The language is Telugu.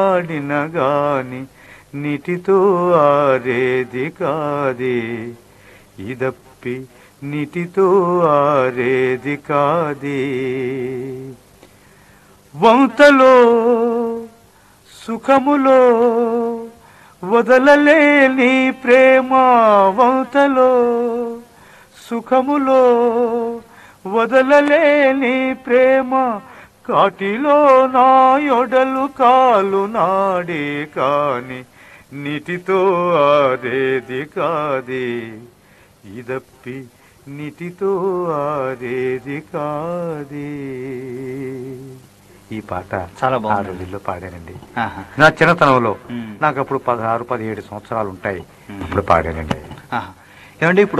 ఆడిన గాని నీటితో ఆరేది కాదే, ఇదప్పి నీటితో ఆరేది కాదే. వంతలో సుఖములో వదలలేని ప్రేమ, వంతలో సుఖములో వదలలేని ప్రేమ, కాటిలో నా యొడలు కాలు నాడే కాని నీటితో ఆరేది కాదే, ఇదప్పి నీటితో ఆరేది కాదే. ఈ పాట చాలా బాగుంది. ఆ రోజుల్లో పాడానండి. నా చిన్నతనంలో నాకు అప్పుడు 16-17 సంవత్సరాలు ఉంటాయి. అప్పుడు పాడానండి. ఏమండి ఇప్పుడు